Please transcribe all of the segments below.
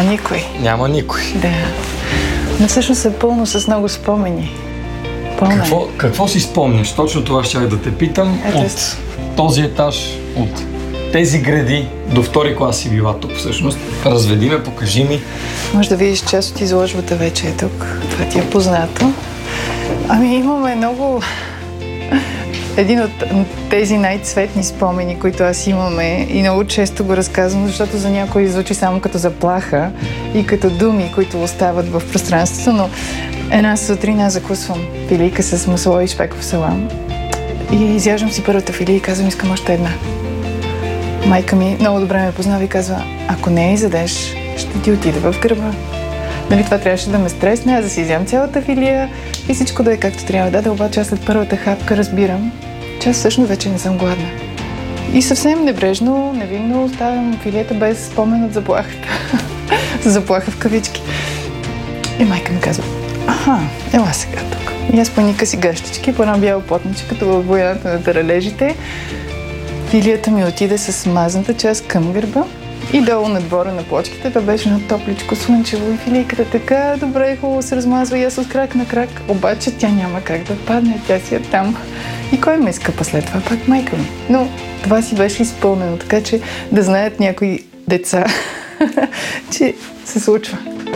Няма никой. Няма никой. Да. Но всъщност е пълно с много спомени. Какво си спомняш? Точно това ще да те питам. От този етаж, от тези гради до втори клас си била тук всъщност. Разведи ме, покажи ми. Може да видиш част от изложбата вече е тук. Това ти е познато. Имаме много... Един от тези най-цветни спомени, които аз имаме и много често го разказвам, защото за някой звучи само като заплаха и като думи, които остават в пространството, но една сутрин аз закусвам филийка с масло и шпеков салам и изяждам си първата филия и казвам, искам още една. Майка ми много добре ме познава и казва, ако не я изядеш, ще ти отиде в гърба. Нали, това трябваше да ме стресне, аз да си изям цялата филия и всичко да е както трябва. Да, обаче аз след първата хапка разбирам, че аз всъщност вече не съм гладна. И съвсем небрежно, невинно оставям филията без спомен от заплахата. Заплаха в кавички. И майка ми казва, ела сега тук. И аз поника си гъщички, по една бяла плотниче, като във войната на таралежите. Филията ми отиде с мазната част към гърба и долу на двора на плочките. Това беше едно топличко, слънчево и филийката така добре хубаво се размазва и аз от крак на крак. Обаче тя няма как да падне, тя си е там. И кой ме изкъпа след това? Пак майка ми. Но това си беше изпълнено, така че да знаят някои деца, че се случва.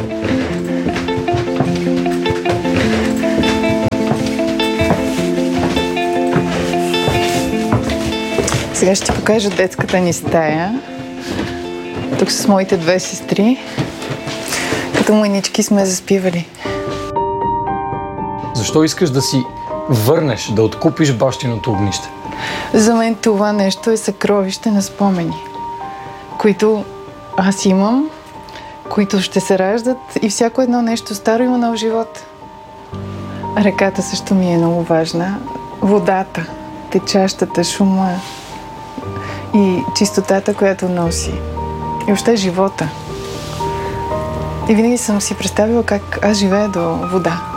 Сега ще ти покажа детската ни стая. Тук с моите две сестри. Като мънички сме заспивали. Защо искаш да си върнеш, да откупиш бащиното огнище? За мен това нещо е съкровище на спомени, които аз имам, които ще се раждат и всяко едно нещо старо има нов живот. Реката също ми е много важна. Водата, течащата, шума и чистотата, която носи. И въобще живота. И винаги съм си представила как аз живея до вода.